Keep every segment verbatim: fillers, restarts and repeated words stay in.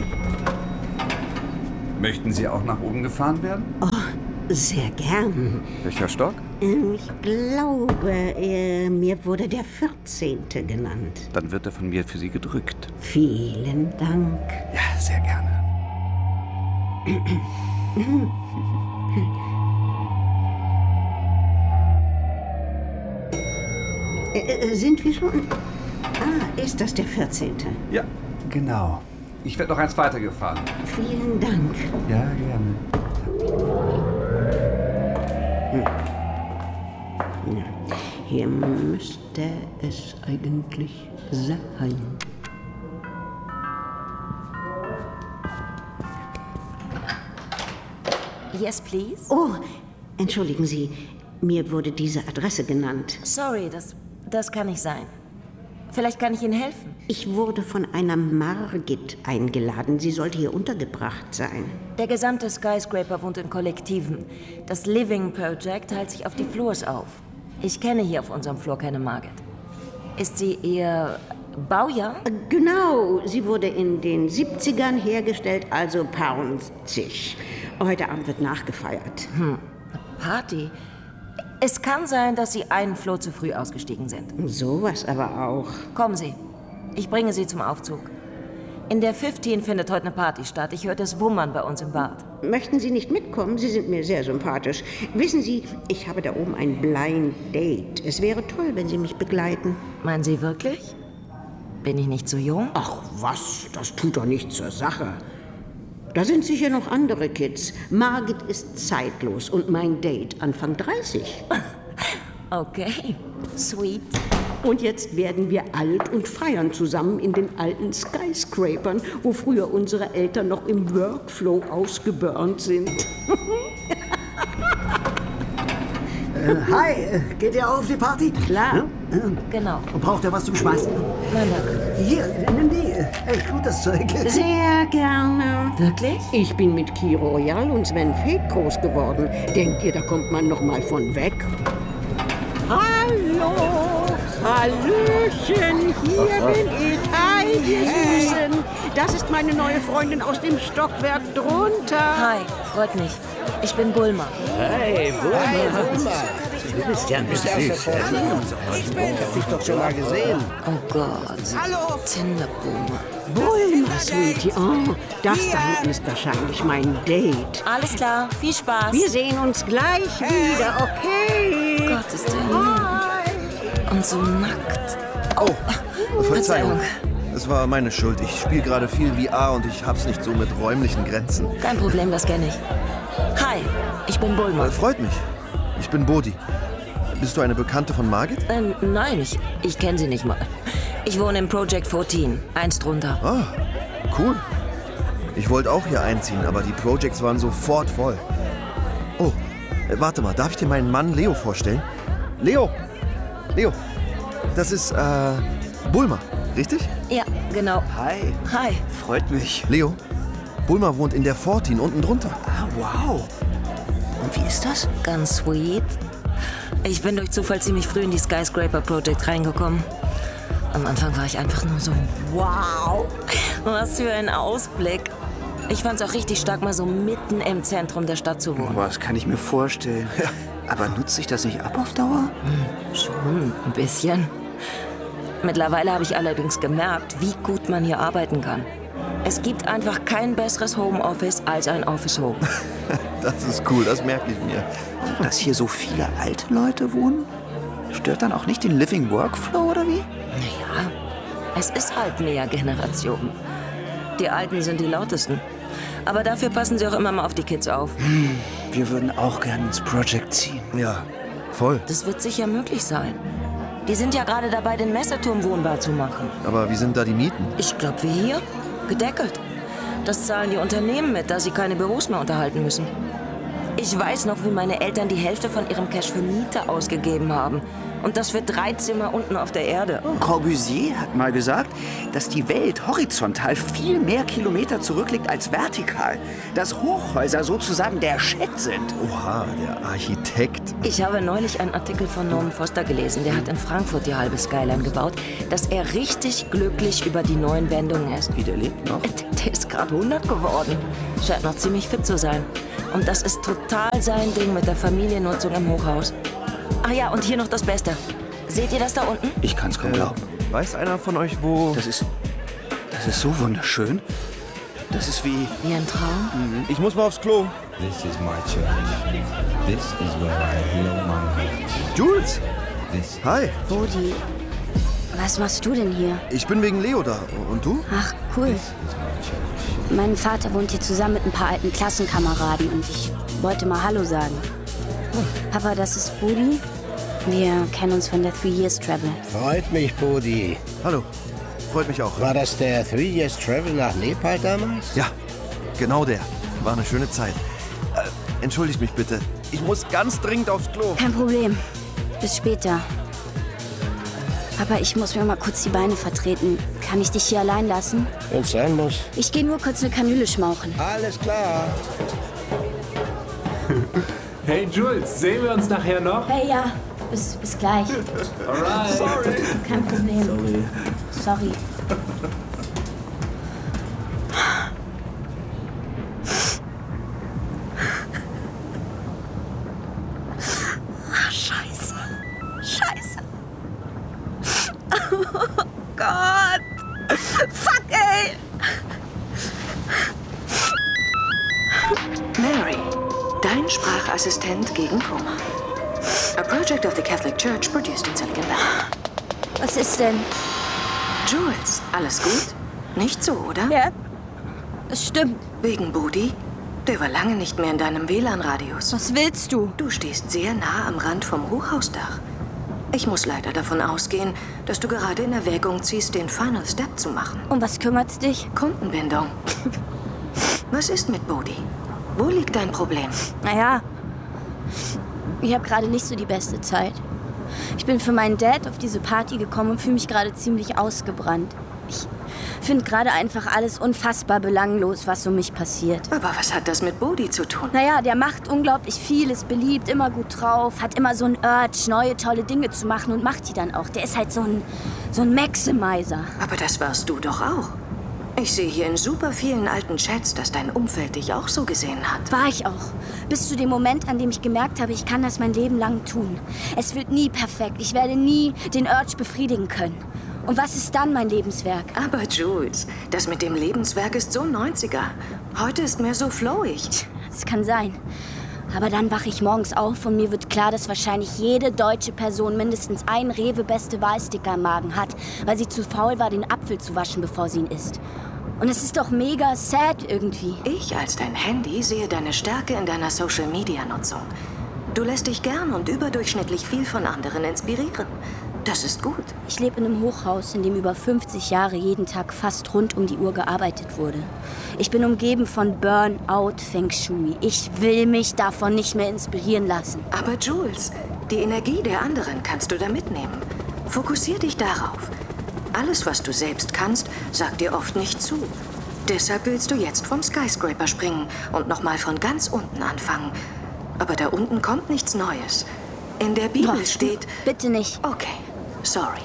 Möchten Sie auch nach oben gefahren werden? Oh, sehr gern. Welcher Stock? Ich glaube, äh, mir wurde der vierzehnte genannt. Dann wird er von mir für Sie gedrückt. Vielen Dank. Ja, sehr gerne. äh, sind wir schon? Ah, ist das der vierzehnte? Ja, genau. Ich werde noch eins weitergefahren. Vielen Dank. Ja, gerne. Hm. Ja, hier müsste es eigentlich sein. Yes, please. Oh, entschuldigen Sie, mir wurde diese Adresse genannt. Sorry, das, das kann nicht sein. Vielleicht kann ich Ihnen helfen. Ich wurde von einer Margit eingeladen. Sie sollte hier untergebracht sein. Der gesamte Skyscraper wohnt in Kollektiven. Das Living Project teilt sich auf die Floors auf. Ich kenne hier auf unserem Floor keine Margit. Ist sie Ihr Baujahr? Genau, sie wurde in den siebzigern hergestellt, also paar zig. Heute Abend wird nachgefeiert. Hm, Party? Es kann sein, dass Sie einen Floor zu früh ausgestiegen sind. Sowas aber auch. Kommen Sie. Ich bringe Sie zum Aufzug. In der fünfzehn findet heute eine Party statt. Ich höre das Wummern bei uns im Bad. Möchten Sie nicht mitkommen? Sie sind mir sehr sympathisch. Wissen Sie, ich habe da oben ein Blind Date. Es wäre toll, wenn Sie mich begleiten. Meinen Sie wirklich? Bin ich nicht so jung? Ach was, das tut doch nichts zur Sache. Da sind sicher noch andere Kids. Margit ist zeitlos und mein Date Anfang dreißig. Okay, sweet. Und jetzt werden wir alt und feiern zusammen in den alten Skyscrapern, wo früher unsere Eltern noch im Workflow ausgeburnt sind. äh, hi, geht ihr auch auf die Party? Klar. Ja? Genau. Und braucht ihr was zum Schmeißen? Nein, danke. Hier, nimm die. Echt gutes Zeug. Sehr gerne. Wirklich? Ich bin mit Key Royal und Sven Feth groß geworden. Denkt ihr, da kommt man noch mal von weg? Hallo, Hallöchen, hier bin ich. Hi, ihr Süßen. Das ist meine neue Freundin aus dem Stockwerk drunter. Hi, freut mich. Ich bin Bulma. Hey, Bulma. Hey, Bulma. Du bist ja nicht süß. Ich hab dich doch schon mal gesehen. Oh Gott. Hallo. Tinderbulma. Bulma, Sweetie. Oh, das da hinten ist wahrscheinlich mein Date. Alles klar, viel Spaß. Wir sehen uns gleich wieder, okay? Gott, ist der lieb. Und so nackt. Oh, Verzeihung. Es war meine Schuld. Ich spiele gerade viel V R und ich hab's nicht so mit räumlichen Grenzen. Kein Problem, das kenne ich. Hi, ich bin Bulma. Äh, freut mich. Ich bin Bodhi. Bist du eine Bekannte von Margit? Ähm, nein, ich, ich kenne sie nicht mal. Ich wohne im Project vierzehn, eins drunter. Ah, cool. Ich wollte auch hier einziehen, aber die Projects waren sofort voll. Oh, äh, warte mal, darf ich dir meinen Mann Leo vorstellen? Leo! Leo, das ist, äh, Bulma, richtig? Ja, genau. Hi. Hi. Freut mich. Leo, Bulma wohnt in der vierzehn unten drunter. Ah, wow. Und wie ist das? Ganz sweet. Ich bin durch Zufall ziemlich früh in die Skyscraper Project reingekommen. Am Anfang war ich einfach nur so, wow, was für ein Ausblick. Ich fand's auch richtig stark, mal so mitten im Zentrum der Stadt zu wohnen. Boah, das kann ich mir vorstellen. Aber nutzt sich das nicht ab auf Dauer? Hm, schon, ein bisschen. Mittlerweile habe ich allerdings gemerkt, wie gut man hier arbeiten kann. Es gibt einfach kein besseres Homeoffice als ein Office Home. Das ist cool, das merke ich mir. Dass hier so viele alte Leute wohnen? Stört dann auch nicht den Living Workflow, oder wie? Naja, es ist halt mehr Generation. Die Alten sind die lautesten. Aber dafür passen sie auch immer mal auf die Kids auf. Hm, wir würden auch gerne ins Project ziehen. Ja, voll. Das wird sicher möglich sein. Die sind ja gerade dabei, den Messeturm wohnbar zu machen. Aber wie sind da die Mieten? Ich glaube, wie hier. Gedeckelt. Das zahlen die Unternehmen mit, da sie keine Büros mehr unterhalten müssen. Ich weiß noch, wie meine Eltern die Hälfte von ihrem Cash für Miete ausgegeben haben. Und das für drei Zimmer unten auf der Erde. Corbusier hat mal gesagt, dass die Welt horizontal viel mehr Kilometer zurückliegt als vertikal. Dass Hochhäuser sozusagen der Shit sind. Oha, der Architekt. Ich habe neulich einen Artikel von Norman Foster gelesen. Der hat in Frankfurt die halbe Skyline gebaut. Dass er richtig glücklich über die neuen Wendungen ist. Wie, der lebt noch? Der ist gerade hundert geworden. Scheint noch ziemlich fit zu sein. Und das ist total sein Ding mit der Familiennutzung im Hochhaus. Ach ja, und hier noch das Beste. Seht ihr das da unten? Ich kann's kaum Äh, glauben. weiß einer von euch, wo... Das ist... Das ist so wunderschön. Das ist wie... Wie ein Traum? Ich muss mal aufs Klo. This is my church. This is where I heal my heart. Jules! This Hi, Bodhi, was machst du denn hier? ich bin wegen Leo da. Und du? Ach, cool. is my church. Mein Vater wohnt hier zusammen mit ein paar alten Klassenkameraden und ich wollte mal Hallo sagen. Papa, das ist Bodhi. Wir kennen uns von der Three Years Travel. Freut mich, Bodhi. Hallo. Freut mich auch. War das der Three Years Travel nach Nepal damals? Ja, genau der. War eine schöne Zeit. Äh, entschuldigt mich bitte. Ich muss ganz dringend aufs Klo. Kein Problem. Bis später. Papa, ich muss mir mal kurz die Beine vertreten. Kann ich dich hier allein lassen? Wenn's sein muss. Ich gehe nur kurz eine Kanüle schmauchen. Alles klar. Hey Jules, sehen wir uns nachher noch? Hey, ja. Bis, bis gleich. Alright. Sorry. Kein Problem. Sorry. Sorry. Scheiße. Scheiße. Oh Gott. Fuck, ey. Mary, dein Sprachassistent gegen Koma. A project of the Catholic Church produced in Silicon Valley. Was ist denn? Jules, alles gut? Nicht so, oder? Ja, es stimmt. Wegen Bodhi? Der war lange nicht mehr in deinem W L A N-Radius. Was willst du? Du stehst sehr nah am Rand vom Hochhausdach. Ich muss leider davon ausgehen, dass du gerade in Erwägung ziehst, den Final Step zu machen. Um was kümmert's dich? Kundenbindung. Was ist mit Bodhi? Wo liegt dein Problem? Naja, ich habe gerade nicht so die beste Zeit. Ich bin für meinen Dad auf diese Party gekommen und fühle mich gerade ziemlich ausgebrannt. Ich finde gerade einfach alles unfassbar belanglos, was um mich passiert. Aber was hat das mit Bodhi zu tun? Naja, der macht unglaublich viel, ist beliebt, immer gut drauf, hat immer so ein Urge, neue tolle Dinge zu machen und macht die dann auch. Der ist halt so ein, so ein Maximizer. Aber das warst du doch auch. Ich sehe hier in super vielen alten Chats, dass dein Umfeld dich auch so gesehen hat. War ich auch. Bis zu dem Moment, an dem ich gemerkt habe, ich kann das mein Leben lang tun. Es wird nie perfekt. Ich werde nie den Urge befriedigen können. Und was ist dann mein Lebenswerk? Aber Jules, das mit dem Lebenswerk ist so neunziger. Heute ist mehr so flowig. Das kann sein. Aber dann wache ich morgens auf und mir wird klar, dass wahrscheinlich jede deutsche Person mindestens einen Rewe-Beste-Wahl-Sticker im Magen hat, weil sie zu faul war, den Apfel zu waschen, bevor sie ihn isst. Und es ist doch mega sad irgendwie. Ich als dein Handy sehe deine Stärke in deiner Social-Media-Nutzung. Du lässt dich gern und überdurchschnittlich viel von anderen inspirieren. Das ist gut. Ich lebe in einem Hochhaus, in dem über fünfzig Jahre jeden Tag fast rund um die Uhr gearbeitet wurde. Ich bin umgeben von Burnout-Feng Shui. Ich will mich davon nicht mehr inspirieren lassen. Aber Jules, die Energie der anderen kannst du da mitnehmen. Fokussier dich darauf. Alles, was du selbst kannst, sagt dir oft nicht zu. Deshalb willst du jetzt vom Skyscraper springen und nochmal von ganz unten anfangen. Aber da unten kommt nichts Neues. In der Bibel Boah, steht... Bitte nicht. Okay, sorry.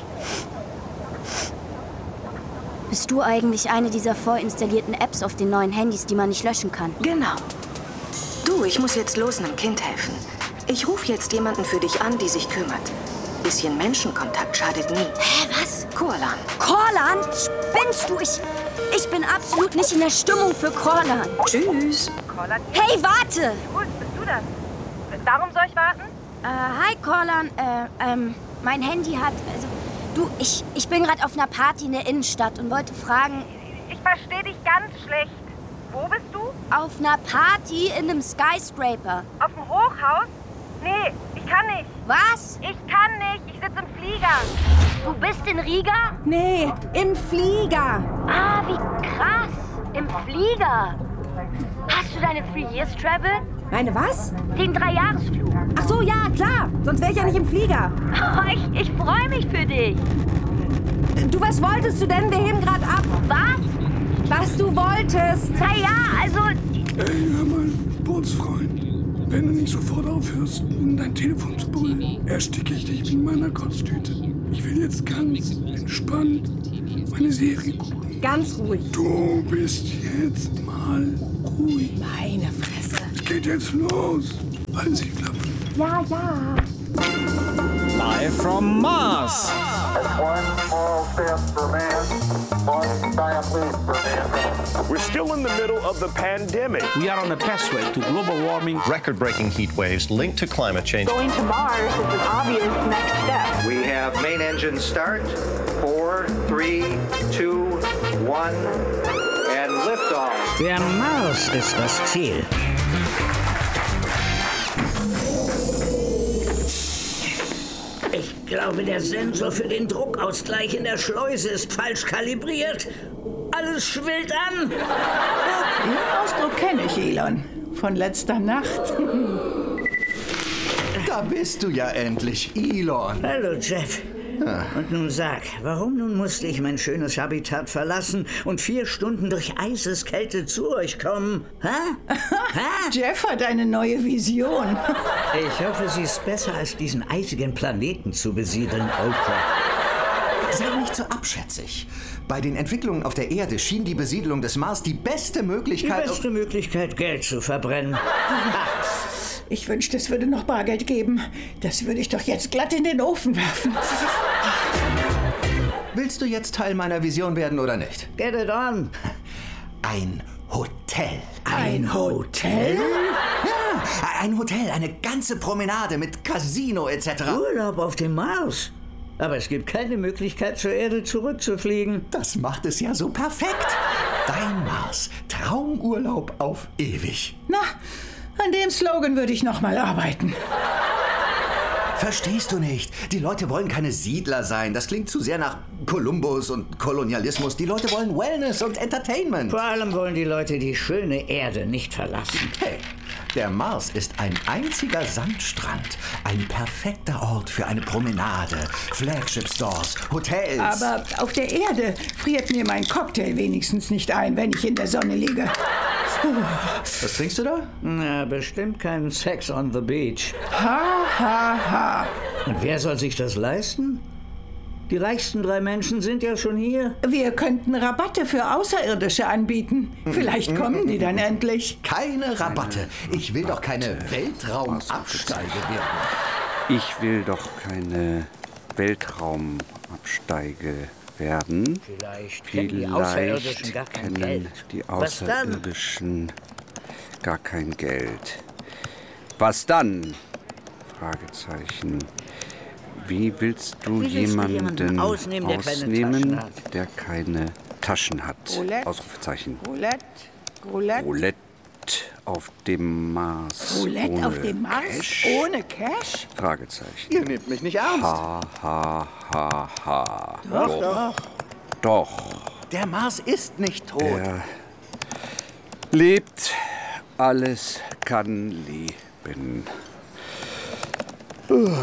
Bist du eigentlich eine dieser vorinstallierten Apps auf den neuen Handys, die man nicht löschen kann? Genau. Du, ich muss jetzt los einem Kind helfen. Ich rufe jetzt jemanden für dich an, die sich kümmert. Bisschen Menschenkontakt schadet nie. Hä, was? Korlan. Korlan? Spinnst du? Ich, ich bin absolut nicht in der Stimmung für Korlan. Tschüss. Hey, warte! Jules, bist du das? Warum soll ich warten? Äh, hi, Korlan. Äh, ähm, mein Handy hat... Also, du, ich, ich bin gerade auf einer Party in der Innenstadt und wollte fragen... Ich verstehe dich ganz schlecht. Wo bist du? Auf einer Party in einem Skyscraper. Auf dem Hochhaus? Nee, ich kann nicht. Was? Ich kann nicht. Ich sitze im Flieger. Du bist in Riga? Nee, im Flieger. Ah, wie krass. Im Flieger. Hast du deine Three Years Travel? Meine was? Den Dreijahresflug. Ach so, ja, klar. Sonst wäre ich ja nicht im Flieger. Oh, ich ich freue mich für dich. Du, was wolltest du denn? Wir heben gerade ab. Was? Was du wolltest. Na ja, also... Ey, hör mal, Bootsfreund. Wenn du nicht sofort aufhörst, dein Telefon zu brüllen, ersticke ich dich mit meiner Kotztüte. Ich will jetzt ganz entspannt meine Serie gucken. Ganz ruhig. Du bist jetzt mal ruhig. Meine Fresse. Es geht jetzt los. Halten Sie die Klappe. Ja, ja. Live from Mars. We're still in the middle of the pandemic. We are on the pathway to global warming. Record-breaking heat waves linked to climate change. Going to Mars is an obvious next step. We have main engine start. Four, three, two, one, and liftoff. Der Mars ist das Ziel. Ich glaube, der Sensor für den Druckausgleich in der Schleuse ist falsch kalibriert. Alles schwillt an. Den Ausdruck kenne ich, Elon. Von letzter Nacht. Da bist du ja endlich, Elon. Hallo, Jeff. Und nun sag, warum nun musste ich mein schönes Habitat verlassen und vier Stunden durch Eiseskälte zu euch kommen? Ha? Ha? Jeff hat eine neue Vision. Ich hoffe, sie ist besser, als diesen eisigen Planeten zu besiedeln, Oprah. Sei nicht so abschätzig. Bei den Entwicklungen auf der Erde schien die Besiedlung des Mars die beste Möglichkeit... Die beste Möglichkeit, Geld zu verbrennen. Ich wünschte, es würde noch Bargeld geben. Das würde ich doch jetzt glatt in den Ofen werfen. Willst du jetzt Teil meiner Vision werden oder nicht? Get it on. Ein Hotel. Ein Hotel? Ja, ein Hotel, eine ganze Promenade mit Casino et cetera. Urlaub auf dem Mars. Aber es gibt keine Möglichkeit, zur Erde zurückzufliegen. Das macht es ja so perfekt. Dein Mars. Traumurlaub auf ewig. Na, an dem Slogan würde ich noch mal arbeiten. Verstehst du nicht? Die Leute wollen keine Siedler sein. Das klingt zu sehr nach Kolumbus und Kolonialismus. Die Leute wollen Wellness und Entertainment. Vor allem wollen die Leute die schöne Erde nicht verlassen. Hey, der Mars ist ein einziger Sandstrand. Ein perfekter Ort für eine Promenade, Flagship-Stores, Hotels. Aber auf der Erde friert mir mein Cocktail wenigstens nicht ein, wenn ich in der Sonne liege. Was trinkst du da? Na, bestimmt keinen Sex on the Beach. Ha, ha, ha. Und wer soll sich das leisten? Die reichsten drei Menschen sind ja schon hier. Wir könnten Rabatte für Außerirdische anbieten. Vielleicht kommen die dann endlich. Keine Rabatte. Ich will doch keine Weltraumabsteige werden. Ich will doch keine Weltraumabsteige werden. Vielleicht, Vielleicht kennen die Außerirdischen gar kein kennen Geld. die Was dann? Außerirdischen gar kein Geld. Was dann? Fragezeichen. Wie willst du Wie willst du jemanden, jemanden ausnehmen, der keine Taschen hat? der keine Taschen hat? Roulette. Ausrufezeichen. Roulette, Roulette. Roulette auf dem Mars. Roulette ohne auf dem Mars? Cash? Ohne Cash? Fragezeichen. Ihr nehmt mich nicht ernst. Ha, ha, ha, ha. Doch, doch. Doch. Der Mars ist nicht tot. Er lebt. Alles kann leben. Uh.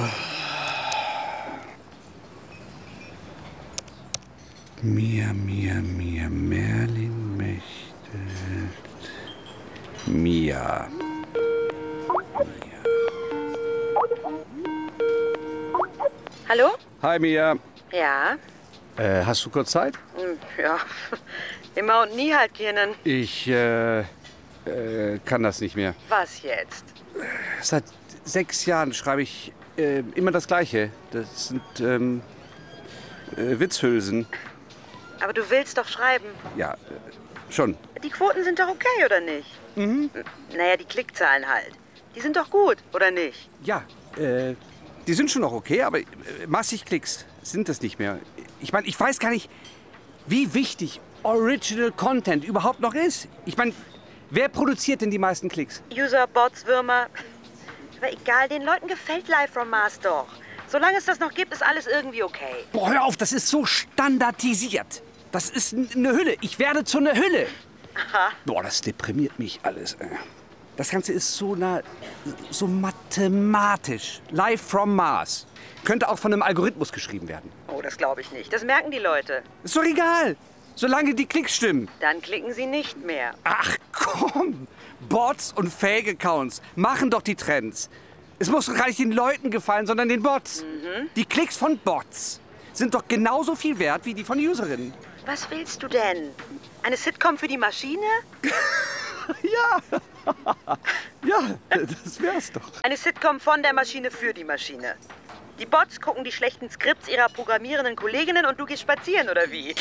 Mir, mir, mir, Merlin möchte. Mia. Hallo? Hi, Mia. Ja? Äh, hast du kurz Zeit? Hm, ja, immer und nie halt, Kirnen. Ich, äh, äh, kann das nicht mehr. Was jetzt? Seit sechs Jahren schreibe ich äh, immer das Gleiche. Das sind, ähm, äh, Witzhülsen. Aber du willst doch schreiben. Ja, äh, schon. Die Quoten sind doch okay, oder nicht? Mhm. Naja, die Klickzahlen halt. Die sind doch gut, oder nicht? Ja, äh, die sind schon noch okay, aber äh, massig Klicks sind das nicht mehr. Ich meine, ich weiß gar nicht, wie wichtig Original Content überhaupt noch ist. Ich meine, wer produziert denn die meisten Klicks? User, Bots, Würmer. Aber egal, den Leuten gefällt Live from Mars doch. Solange es das noch gibt, ist alles irgendwie okay. Boah, hör auf, das ist so standardisiert. Das ist eine Hülle. Ich werde zu einer Hülle. Aha. Boah, das deprimiert mich alles. Äh. Das Ganze ist so, na, so mathematisch. Live from Mars. Könnte auch von einem Algorithmus geschrieben werden. Oh, das glaube ich nicht. Das merken die Leute. Ist doch egal. Solange die Klicks stimmen. Dann klicken sie nicht mehr. Ach komm. Bots und Fake-Accounts machen doch die Trends. Es muss doch gar nicht den Leuten gefallen, sondern den Bots. Mhm. Die Klicks von Bots sind doch genauso viel wert wie die von Userinnen. Was willst du denn? Eine Sitcom für die Maschine? Ja. Ja, das wär's doch. Eine Sitcom von der Maschine für die Maschine. Die Bots gucken die schlechten Skripts ihrer programmierenden Kolleginnen und du gehst spazieren, oder wie?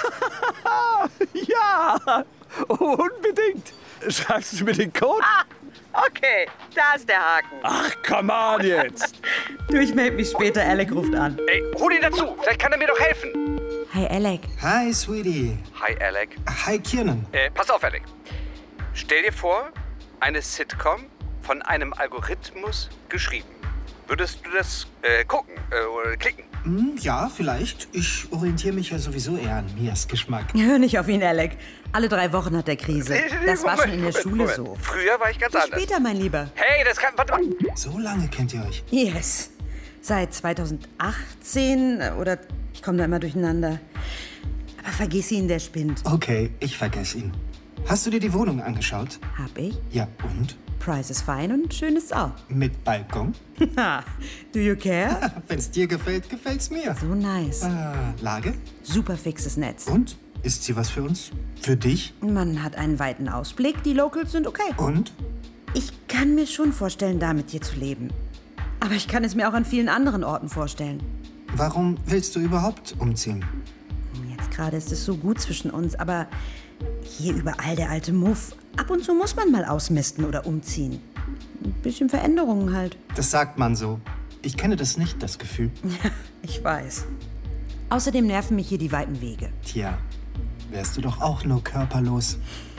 Ja, unbedingt. Schreibst du mir den Code? Ah, okay, da ist der Haken. Ach, come on jetzt. Du, ich melde mich später. Alec ruft an. Ey, hol ihn dazu. Vielleicht kann er mir doch helfen. Hi, Alec. Hi, Sweetie. Hi, Alec. Hi, Kiernan. Äh, pass auf, Alec. Stell dir vor, eine Sitcom von einem Algorithmus geschrieben. Würdest du das äh, gucken äh, oder klicken? Hm, ja, vielleicht. Ich orientiere mich ja sowieso eher an Mias Geschmack. Hör nicht auf ihn, Alec. Alle drei Wochen hat er Krise. Nee, nee, Das war Moment, schon in der Moment, Schule Moment. so. Früher war ich ganz Bis anders. später, mein Lieber. Hey, das kann... Warte mal. So lange kennt ihr euch? Yes. Seit zweitausendachtzehn oder... Ich komme da immer durcheinander. Aber vergiss ihn, der spinnt. Okay, ich vergesse ihn. Hast du dir die Wohnung angeschaut? Hab ich. Ja, und? Price ist fein und schön ist auch. Mit Balkon? Do you care? Wenn's dir gefällt, gefällt's mir. So nice. Äh, Lage? Super fixes Netz. Und? Ist sie was für uns? Für dich? Man hat einen weiten Ausblick, die Locals sind okay. Und? Ich kann mir schon vorstellen, da mit dir zu leben. Aber ich kann es mir auch an vielen anderen Orten vorstellen. Warum willst du überhaupt umziehen? Jetzt gerade ist es so gut zwischen uns, aber hier überall der alte Muff. Ab und zu muss man mal ausmisten oder umziehen. Ein bisschen Veränderungen halt. Das sagt man so. Ich kenne das nicht, das Gefühl. Ja, ich weiß. Außerdem nerven mich hier die weiten Wege. Tja, wärst du doch auch nur körperlos.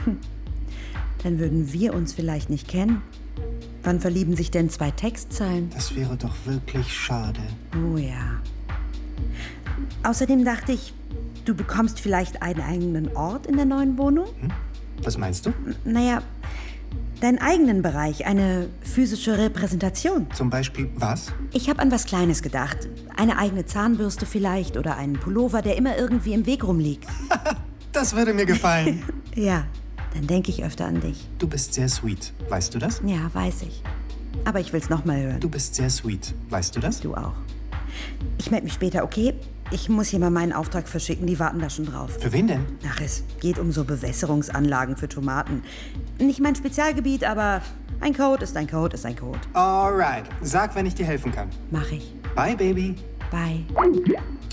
Dann würden wir uns vielleicht nicht kennen. Wann verlieben sich denn zwei Textzeilen? Das wäre doch wirklich schade. Oh ja. Außerdem dachte ich, du bekommst vielleicht einen eigenen Ort in der neuen Wohnung? Hm? Was meinst du? N- Naja, deinen eigenen Bereich, eine physische Repräsentation. Zum Beispiel was? Ich habe an was Kleines gedacht. Eine eigene Zahnbürste vielleicht oder einen Pullover, der immer irgendwie im Weg rumliegt. Das würde mir gefallen. Ja, dann denke ich öfter an dich. Du bist sehr sweet, weißt du das? Ja, weiß ich. Aber ich will's noch mal hören. Du bist sehr sweet, weißt du das? Du auch. Ich melde mich später, okay? Ich muss hier mal meinen Auftrag verschicken, die warten da schon drauf. Für wen denn? Ach, es geht um so Bewässerungsanlagen für Tomaten. Nicht mein Spezialgebiet, aber ein Code ist ein Code ist ein Code. Alright, sag, wenn ich dir helfen kann. Mach ich. Bye, Baby. Bye.